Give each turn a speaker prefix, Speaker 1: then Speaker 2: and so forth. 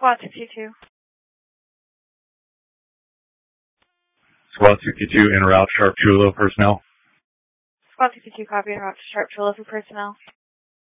Speaker 1: Squad 62.
Speaker 2: Squad 62 en route, Sharp Chula personnel.
Speaker 1: Squad 62 copy en route to Sharp Chula for personnel.